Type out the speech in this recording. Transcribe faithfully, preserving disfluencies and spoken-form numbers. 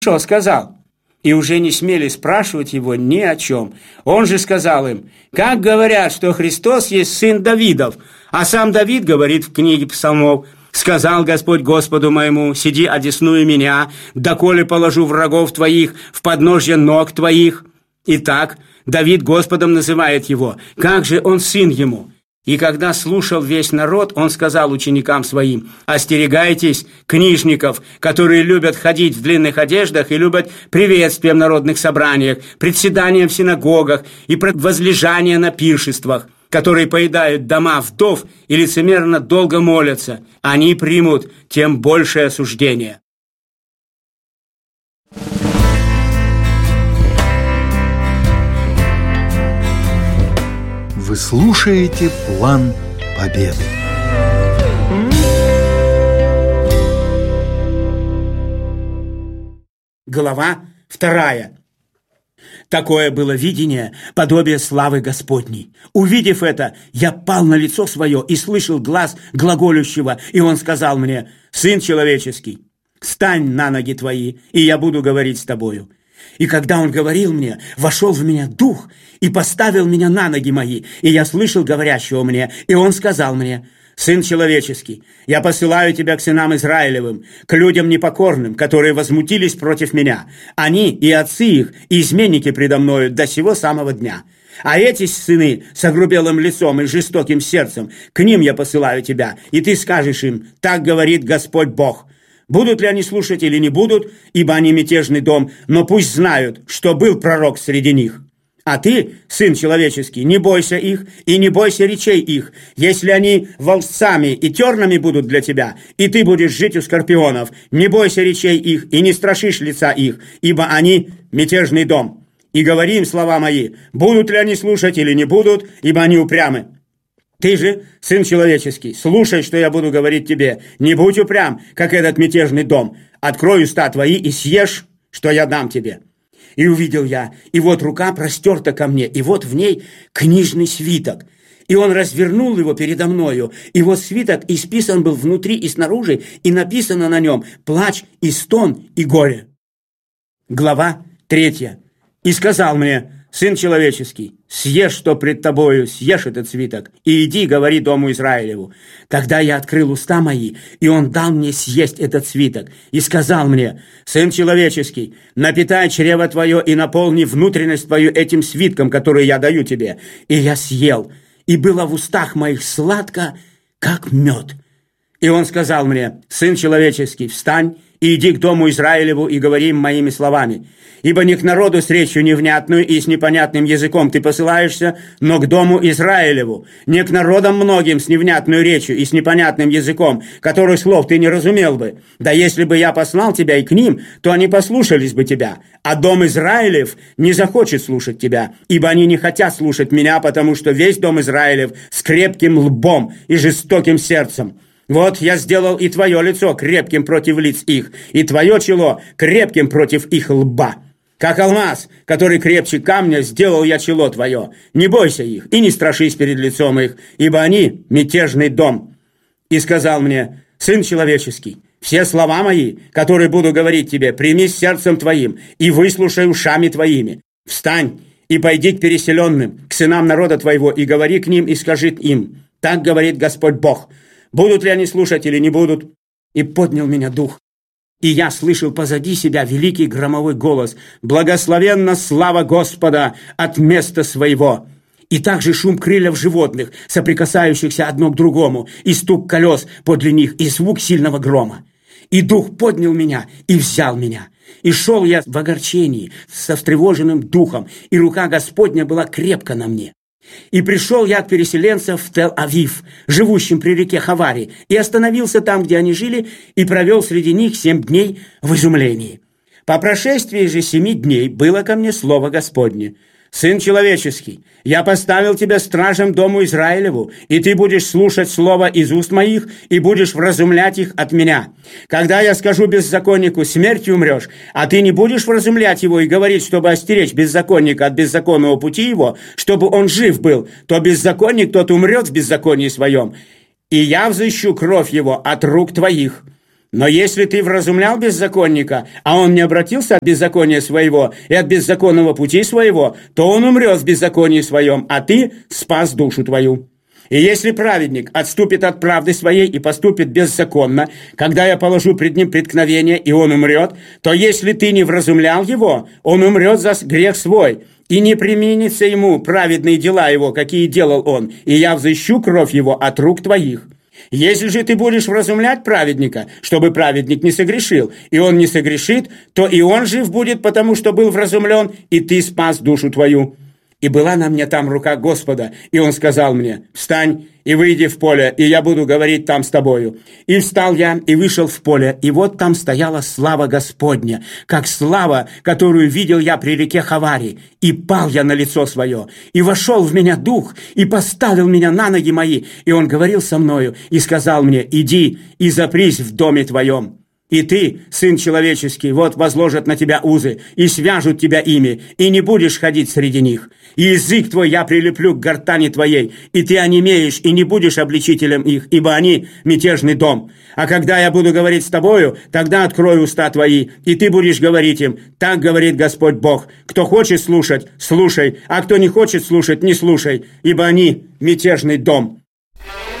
что сказал?» И уже не смели спрашивать его ни о чем. Он же сказал им: «Как говорят, что Христос есть сын Давидов, а сам Давид говорит в книге Псалмов: сказал Господь Господу моему: сиди одесную меня, доколе положу врагов твоих в подножье ног твоих». Итак, Давид Господом называет его. Как же он сын ему? И когда слушал весь народ, он сказал ученикам своим: «Остерегайтесь книжников, которые любят ходить в длинных одеждах и любят приветствия в народных собраниях, председания в синагогах и возлежания на пиршествах, которые поедают дома вдов и лицемерно долго молятся. Они примут тем большее осуждение». Вы слушаете «План Победы». Глава вторая. Такое было видение, подобие славы Господней. Увидев это, я пал на лицо свое и слышал глас глаголющего, и он сказал мне: «Сын человеческий, встань на ноги твои, и я буду говорить с тобою». И когда он говорил мне, вошел в меня дух и поставил меня на ноги мои, и я слышал говорящего мне, и он сказал мне: «Сын человеческий, я посылаю тебя к сынам Израилевым, к людям непокорным, которые возмутились против меня. Они и отцы их, и изменники предо мною до сего самого дня. А эти сыны с огрубелым лицом и жестоким сердцем, к ним я посылаю тебя, и ты скажешь им: так говорит Господь Бог». Будут ли они слушать или не будут, ибо они мятежный дом, но пусть знают, что был пророк среди них. А ты, сын человеческий, не бойся их и не бойся речей их, если они волцами и тернами будут для тебя, и ты будешь жить у скорпионов. Не бойся речей их и не страшишь лица их, ибо они мятежный дом. И говори им слова мои, будут ли они слушать или не будут, ибо они упрямы. Ты же, сын человеческий, слушай, что я буду говорить тебе. Не будь упрям, как этот мятежный дом. Открой уста твои и съешь, что я дам тебе». И увидел я, и вот рука простерта ко мне, и вот в ней книжный свиток. И он развернул его передо мною, и вот свиток исписан был внутри и снаружи, и написано на нем плач и стон и горе. Глава третья. И сказал мне: «Сын человеческий, съешь, что пред тобою, съешь этот свиток, и иди, говори дому Израилеву». Тогда я открыл уста мои, и он дал мне съесть этот свиток, и сказал мне: «Сын человеческий, напитай чрево твое и наполни внутренность твою этим свитком, который я даю тебе». И я съел, и было в устах моих сладко, как мед. И он сказал мне: «Сын человеческий, встань и иди к дому Израилеву и говори им моими словами. Ибо не к народу с речью невнятную и с непонятным языком ты посылаешься, но к дому Израилеву. Не к народам многим с невнятной речью и с непонятным языком, которых слов ты не разумел бы. Да если бы я послал тебя и к ним, то они послушались бы тебя. А дом Израилев не захочет слушать тебя, ибо они не хотят слушать меня, потому что весь дом Израилев с крепким лбом и жестоким сердцем. Вот я сделал и твое лицо крепким против лиц их, и твое чело крепким против их лба. Как алмаз, который крепче камня, сделал я чело твое. Не бойся их и не страшись перед лицом их, ибо они мятежный дом». И сказал мне: «Сын человеческий, все слова мои, которые буду говорить тебе, прими с сердцем твоим и выслушай ушами твоими. Встань и пойди к переселенным, к сынам народа твоего, и говори к ним, и скажи им: так говорит Господь Бог. Будут ли они слушать или не будут?» И поднял меня дух. И я слышал позади себя великий громовой голос: «Благословенна слава Господа от места своего!» И также шум крыльев животных, соприкасающихся одно к другому, и стук колес подле них, и звук сильного грома. И дух поднял меня и взял меня. И шел я в огорчении, со встревоженным духом, и рука Господня была крепко на мне. И пришел я к переселенцам в Тел-Авив, живущим при реке Хавари, и остановился там, где они жили, и провел среди них семь дней в изумлении. По прошествии же семи дней было ко мне слово Господне: «Сын человеческий, я поставил тебя стражем дому Израилеву, и ты будешь слушать слово из уст моих, и будешь вразумлять их от меня. Когда я скажу беззаконнику: смертью умрешь, а ты не будешь вразумлять его и говорить, чтобы остеречь беззаконника от беззаконного пути его, чтобы он жив был, то беззаконник тот умрет в беззаконии своем, и я взыщу кровь его от рук твоих». Но если ты вразумлял беззаконника, а он не обратился от беззакония своего и от беззаконного пути своего, то он умрет в беззаконии своем, а ты спас душу твою. И если праведник отступит от правды своей и поступит беззаконно, когда я положу пред ним преткновение, и он умрет, то если ты не вразумлял его, он умрет за грех свой, и не применится ему праведные дела его, какие делал он, и я взыщу кровь его от рук твоих. Если же ты будешь вразумлять праведника, чтобы праведник не согрешил, и он не согрешит, то и он жив будет, потому что был вразумлен, и ты спас душу твою. И была на мне там рука Господа, и он сказал мне: встань и выйди в поле, и я буду говорить там с тобою. И встал я, и вышел в поле, и вот там стояла слава Господня, как слава, которую видел я при реке Хавари. И пал я на лицо свое, и вошел в меня дух, и поставил меня на ноги мои, и он говорил со мною, и сказал мне: иди и запрись в доме твоем. И ты, сын человеческий, вот возложат на тебя узы, и свяжут тебя ими, и не будешь ходить среди них. И язык твой я прилеплю к гортани твоей, и ты онемеешь, и не будешь обличителем их, ибо они мятежный дом. А когда я буду говорить с тобою, тогда открою уста твои, и ты будешь говорить им: так говорит Господь Бог. Кто хочет слушать, слушай, а кто не хочет слушать, не слушай, ибо они мятежный дом».